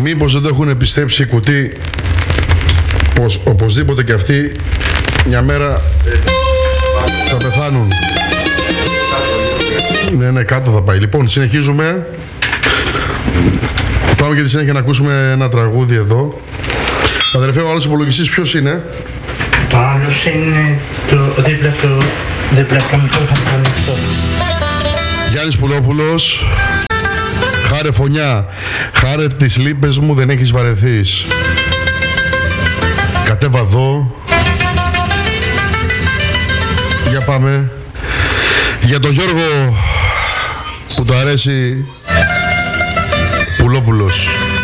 Μήπως δεν το έχουν πιστέψει κουτί πως οπωσδήποτε και αυτοί μια μέρα θα πεθάνουν. Ναι, κάτω θα πάει. Λοιπόν, συνεχίζουμε. Πάμε και τη συνέχεια να ακούσουμε ένα τραγούδι εδώ. Αδερφέ, ο άλλος υπολογιστής ποιος είναι? Ο άλλος είναι το δίπλα από το μικρόφωνο ανοιχτό. Γιάννης Πουλόπουλος. Χάρε φωνιά, χάρε τις λύπες μου δεν έχεις βαρεθείς. Κατέβα εδώ. Για πάμε. Για τον Γιώργο που του αρέσει Πουλόπουλος.